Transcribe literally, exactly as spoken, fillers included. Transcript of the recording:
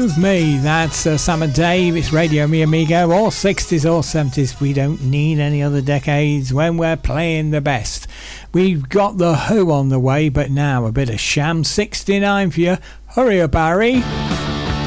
Move Me. That's uh, Sam and Dave. It's Radio Mi Amigo. All sixties, all seventies. We don't need any other decades when we're playing the best. We've got The Who on the way, but now a bit of Sham sixty-nine for you. Hurry up, Harry.